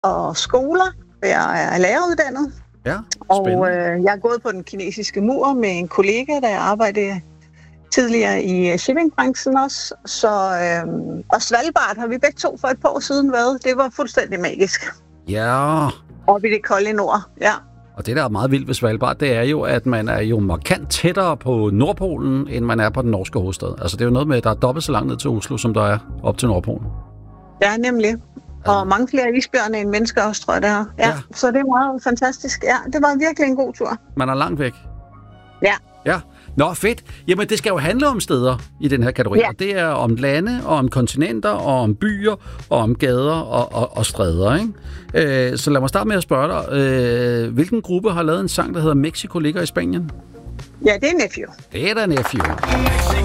og skoler. Jeg er læreruddannet. Ja, spændende. Og jeg er gået på den kinesiske mur med en kollega, der arbejdede tidligere i shippingbranchen også. Og Svalbard har vi begge to for et par år siden været. Det var fuldstændig magisk. Ja. Oppe i det kolde nord, ja. Og det, der er meget vildt ved Svalbard, det er jo, at man er jo markant tættere på Nordpolen, end man er på den norske hovedstad. Altså, det er jo noget med, at der er dobbelt så langt ned til Oslo, som der er op til Nordpolen. Ja, nemlig. Og mange flere isbjørne end mennesker også, tror jeg, der. Ja. Så det er meget fantastisk. Ja, det var virkelig en god tur. Man er langt væk. Ja. Ja. Nå, fedt. Jamen, det skal jo handle om steder i den her kategori. Ja. Det er om lande, og om kontinenter, og om byer, og om gader og stræder, ikke? Så lad mig starte med at spørge dig. Hvilken gruppe har lavet en sang, der hedder Mexico ligger i Spanien? Ja, det er Nephew. Det er da Nephew.